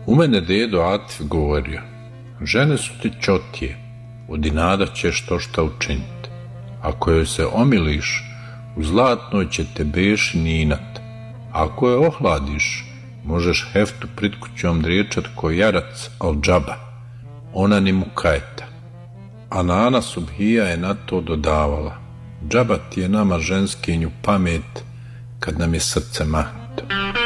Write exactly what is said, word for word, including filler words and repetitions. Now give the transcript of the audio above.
U mene dedo Atif govorio, žene su ti čotije, od inada ćeš to šta učiniti. Ako joj se omiliš, u zlatnoj će te beši ninat. Ako je ohladiš, možeš heftu pred kućom driječat ko jarac al džaba, ona ni mu kajeta. A Nana Subhija je na to dodavala, džaba ti je nama ženskinju pamet kad nam je srce mahnuto.